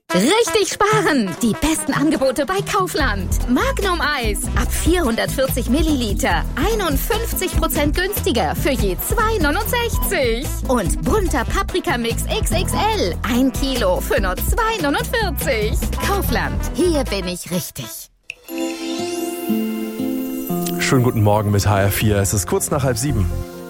Richtig sparen! Die besten Angebote bei Kaufland. Magnum Eis ab 440 Milliliter. 51% günstiger für je 2,69. Und bunter Paprikamix XXL. 1 Kilo für nur 2,49. Kaufland. Hier bin ich richtig. Schönen guten Morgen mit HR4. Es ist kurz nach 6:30.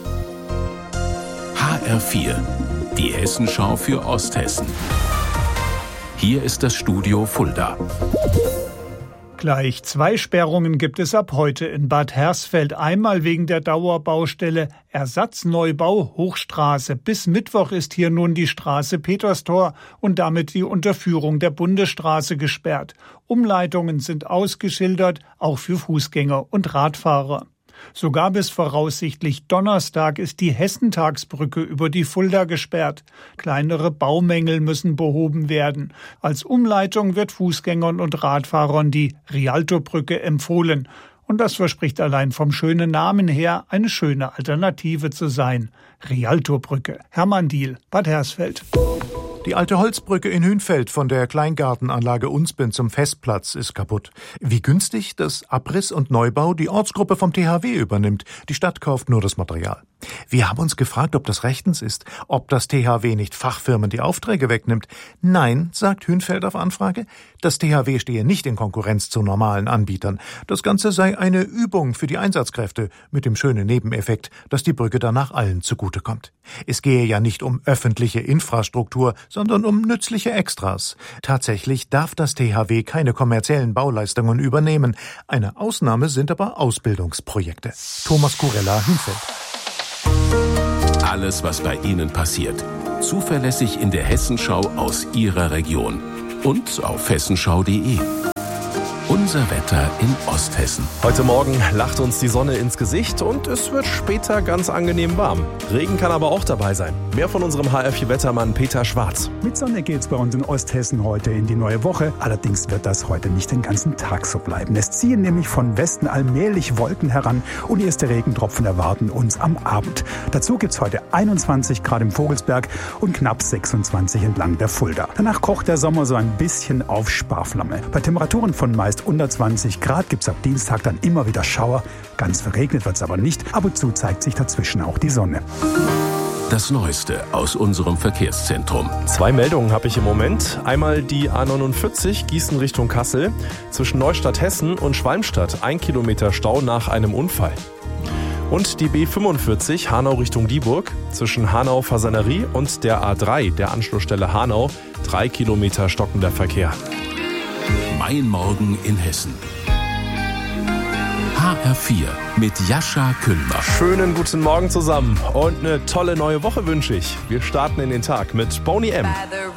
HR4. Die Hessenschau für Osthessen. Hier ist das Studio Fulda. Gleich 2 Sperrungen gibt es ab heute in Bad Hersfeld. Einmal wegen der Dauerbaustelle Ersatzneubau Hochstraße. Bis Mittwoch ist hier nun die Straße Peterstor und damit die Unterführung der Bundesstraße gesperrt. Umleitungen sind ausgeschildert, auch für Fußgänger und Radfahrer. Sogar bis voraussichtlich Donnerstag ist die Hessentagsbrücke über die Fulda gesperrt. Kleinere Baumängel müssen behoben werden. Als Umleitung wird Fußgängern und Radfahrern die Rialtobrücke empfohlen. Und das verspricht allein vom schönen Namen her eine schöne Alternative zu sein. Rialtobrücke. Hermann Diehl, Bad Hersfeld. Die alte Holzbrücke in Hünfeld von der Kleingartenanlage Unspen zum Festplatz ist kaputt. Wie günstig, dass Abriss und Neubau die Ortsgruppe vom THW übernimmt. Die Stadt kauft nur das Material. Wir haben uns gefragt, ob das rechtens ist, ob das THW nicht Fachfirmen die Aufträge wegnimmt. Nein, sagt Hünfeld auf Anfrage, das THW stehe nicht in Konkurrenz zu normalen Anbietern. Das Ganze sei eine Übung für die Einsatzkräfte mit dem schönen Nebeneffekt, dass die Brücke danach allen zugutekommt. Es gehe ja nicht um öffentliche Infrastruktur, sondern um nützliche Extras. Tatsächlich darf das THW keine kommerziellen Bauleistungen übernehmen. Eine Ausnahme sind aber Ausbildungsprojekte. Thomas Kurella, Hünfeld. Alles, was bei Ihnen passiert. Zuverlässig in der Hessenschau aus Ihrer Region. Und auf hessenschau.de. Unser Wetter in Osthessen. Heute Morgen lacht uns die Sonne ins Gesicht und es wird später ganz angenehm warm. Regen kann aber auch dabei sein. Mehr von unserem HR4-Wettermann Peter Schwarz. Mit Sonne geht's bei uns in Osthessen heute in die neue Woche. Allerdings wird das heute nicht den ganzen Tag so bleiben. Es ziehen nämlich von Westen allmählich Wolken heran und erste Regentropfen erwarten uns am Abend. Dazu gibt's heute 21 Grad im Vogelsberg und knapp 26 entlang der Fulda. Danach kocht der Sommer so ein bisschen auf Sparflamme. Bei Temperaturen von meist unter 20 Grad gibt's ab Dienstag dann immer wieder Schauer. Ganz verregnet wird's aber nicht. Ab und zu zeigt sich dazwischen auch die Sonne. Das Neueste aus unserem Verkehrszentrum. 2 Meldungen habe ich im Moment. Einmal die A49 Gießen Richtung Kassel. Zwischen Neustadt Hessen und Schwalmstadt 1 Kilometer Stau nach einem Unfall. Und die B45 Hanau Richtung Dieburg. Zwischen Hanau-Fasanerie und der A3, der Anschlussstelle Hanau, 3 Kilometer stockender Verkehr. Mein Morgen in Hessen. HR4 mit Jascha Kühlbach. Schönen guten Morgen zusammen und eine tolle neue Woche wünsche ich. Wir starten in den Tag mit Boney M.